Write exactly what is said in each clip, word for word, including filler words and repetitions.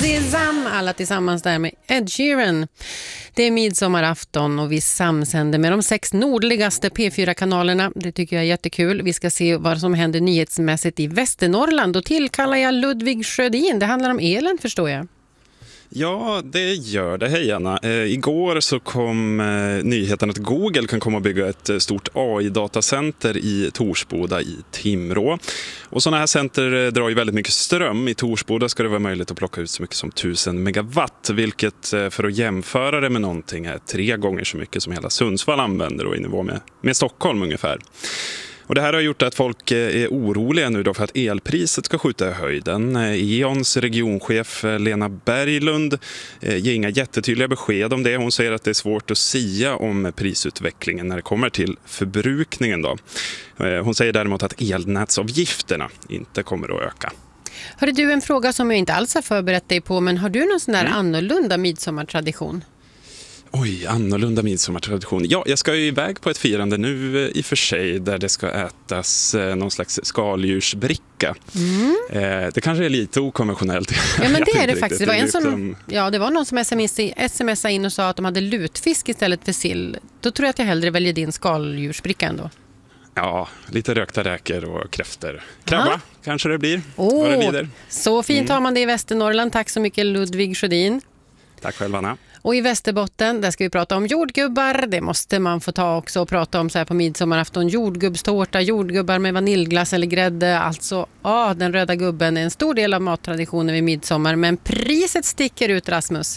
Zizam, alla tillsammans där med Ed Sheeran. Det är midsommarafton och vi samsänder med de sex nordligaste P fyra-kanalerna. Det tycker jag är jättekul. Vi ska se vad som händer nyhetsmässigt i Västernorrland. Och tillkallar jag Ludvig Sjödin. Det handlar om elen, förstår jag. Ja, det gör det. Hej Anna. Eh, igår så kom eh, nyheten att Google kan komma att bygga ett eh, stort A I-datacenter i Torsboda i Timrå. Och sådana här center eh, drar ju väldigt mycket ström. I Torsboda ska det vara möjligt att plocka ut så mycket som tusen megawatt, vilket eh, för att jämföra det med någonting är tre gånger så mycket som hela Sundsvall använder och i nivå med, med Stockholm ungefär. Och det här har gjort att folk är oroliga nu då för att elpriset ska skjuta i höjden. E O N:s regionchef Lena Berglund ger inga jättetydliga besked om det. Hon säger att det är svårt att sia om prisutvecklingen när det kommer till förbrukningen då. Hon säger däremot att elnätsavgifterna inte kommer att öka. Hörde du en fråga som jag inte alls har förberett dig på, men har du någon sån där mm. annorlunda midsommartradition? Oj, annorlunda midsommartradition. Ja, jag ska ju iväg på ett firande nu i och för sig där det ska ätas eh, någon slags skaldjursbricka. Mm. Eh, det kanske är lite okonventionellt. Ja, men det är det faktiskt. Det var, en som, ja, det var någon som smsade in och sa att de hade lutfisk istället för sill. Då tror jag att jag hellre väljer din skaldjursbricka ändå. Ja, lite rökta räkor och kräfter. Krabba Aha. kanske det blir. Oh, vad det lider. Så fint har man det i Västernorrland. Tack så mycket Ludvig Sjödin. Tack själv Anna. Och i Västerbotten, där ska vi prata om jordgubbar. Det måste man få ta också och prata om så här på midsommarafton. Jordgubbstårta, jordgubbar med vaniljglass eller grädde. Alltså, ja, den röda gubben är en stor del av mattraditionen vid midsommar. Men priset sticker ut, Rasmus.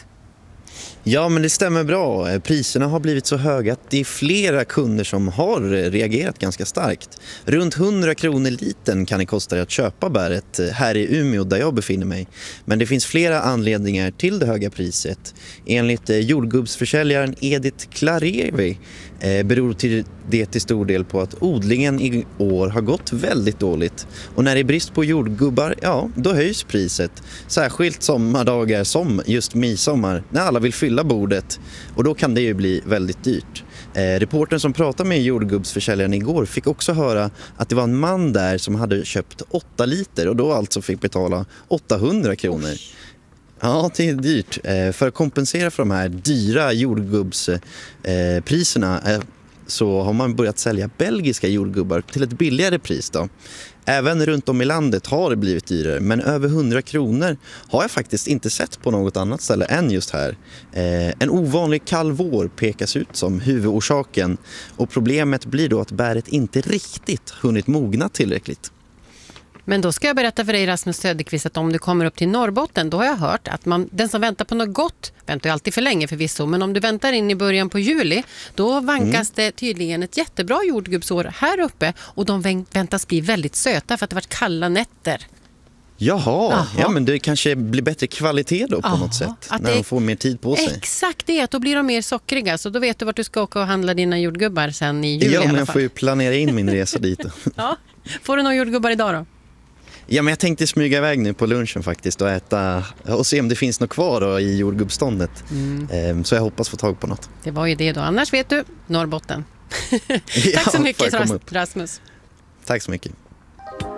Ja, men det stämmer bra. Priserna har blivit så höga att det är flera kunder som har reagerat ganska starkt. Runt hundra kronor liten kan det kosta att köpa bäret här i Umeå där jag befinner mig. Men det finns flera anledningar till det höga priset. Enligt jordgubbsförsäljaren Edith Klarevi beror till det till stor del på att odlingen i år har gått väldigt dåligt. Och när det är brist på jordgubbar, ja, då höjs priset. Särskilt sommardagar som just midsommar, när alla vill fylla bordet. Och då kan det ju bli väldigt dyrt. Eh, reportern som pratade med jordgubbsförsäljaren igår fick också höra att det var en man där som hade köpt åtta liter och då alltså fick betala åttahundra kronor. Ja, det är dyrt. Eh, för att kompensera för de här dyra jordgubbspriserna eh, så har man börjat sälja belgiska jordgubbar till ett billigare pris då. Även runt om i landet har det blivit dyrare, men över hundra kronor har jag faktiskt inte sett på något annat ställe än just här. Eh, en ovanlig kall vår pekas ut som huvudorsaken och problemet blir då att bäret inte riktigt hunnit mogna tillräckligt. Men då ska jag berätta för dig, Rasmus Söderqvist, att om du kommer upp till Norrbotten, då har jag hört att man, den som väntar på något gott väntar ju alltid för länge förvisso, men om du väntar in i början på juli, då vankas mm. det tydligen ett jättebra jordgubbsår här uppe och de väntas bli väldigt söta för att det varit kalla nätter. Jaha, Aha. ja men det kanske blir bättre kvalitet då på Aha. något sätt att när det, de får mer tid på sig. Exakt det, då blir de mer sockriga så då vet du vart du ska åka och handla dina jordgubbar sen i juli. Ja, men jag fall. får ju planera in min resa dit. Ja, får du några jordgubbar idag då? Ja, men jag tänkte smyga iväg nu på lunchen faktiskt och äta och se om det finns något kvar då i jordgubbståndet. Mm. Så jag hoppas få tag på något. Det var ju det då. Annars vet du, Norrbotten. Tack ja, så mycket Rasmus. Tack så mycket.